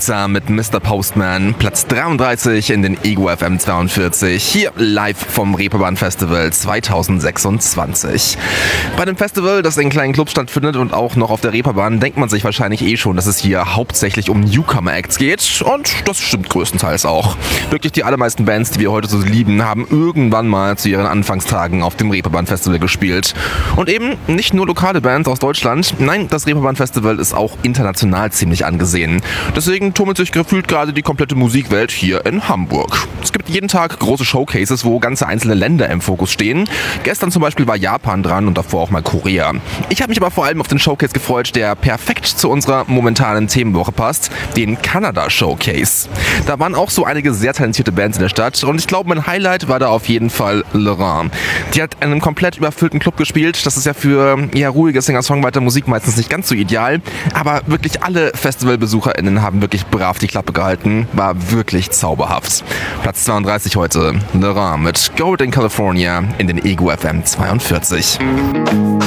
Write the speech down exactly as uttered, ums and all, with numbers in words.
Ibiza mit Mister Postman, Platz dreiunddreißig in den Ego F M zweiundvierzig, hier live vom Reeperbahn Festival zweitausendsechsundzwanzig. Bei dem Festival, das in kleinen Clubs stattfindet und auch noch auf der Reeperbahn, denkt man sich wahrscheinlich eh schon, dass es hier hauptsächlich um Newcomer-Acts geht, und das stimmt größtenteils auch. Wirklich die allermeisten Bands, die wir heute so lieben, haben irgendwann mal zu ihren Anfangstagen auf dem Reeperbahn Festival gespielt. Und eben nicht nur lokale Bands aus Deutschland, nein, das Reeperbahn Festival ist auch international ziemlich angesehen. Deswegen tummelt sich gefühlt gerade die komplette Musikwelt hier in Hamburg. Es gibt jeden Tag große Showcases, wo ganze einzelne Länder im Fokus stehen. Gestern zum Beispiel war Japan dran und davor auch mal Korea. Ich habe mich aber vor allem auf den Showcase gefreut, der perfekt zu unserer momentanen Themenwoche passt, den Kanada Showcase. Da waren auch so einige sehr talentierte Bands in der Stadt und ich glaube, mein Highlight war da auf jeden Fall Laurent. Die hat in einem komplett überfüllten Club gespielt. Das ist ja für eher ruhige Singer-Songwriter-Musik meistens nicht ganz so ideal, aber wirklich alle FestivalbesucherInnen haben wirklich brav die Klappe gehalten. War wirklich zauberhaft. Platz zweiunddreißig heute, Laurent mit Gold in California in den Ego F M zweiundvierzig.